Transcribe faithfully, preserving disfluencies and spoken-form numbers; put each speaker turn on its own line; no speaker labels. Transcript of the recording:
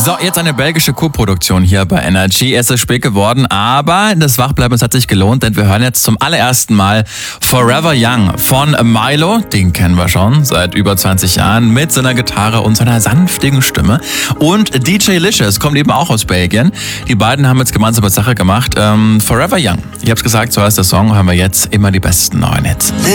So, jetzt eine belgische Co-Produktion hier bei Energy. Es ist spät geworden, aber das Wachbleiben, es hat sich gelohnt, denn wir hören jetzt zum allerersten Mal Forever Young von Milo. Den kennen wir schon seit über zwanzig Jahren mit seiner Gitarre und seiner sanftigen Stimme. Und D J Licious kommt eben auch aus Belgien. Die beiden haben jetzt gemeinsam eine Sache gemacht. Ähm, Forever Young. Ich hab's gesagt, so heißt der Song. Hören wir jetzt immer die besten neuen Hits.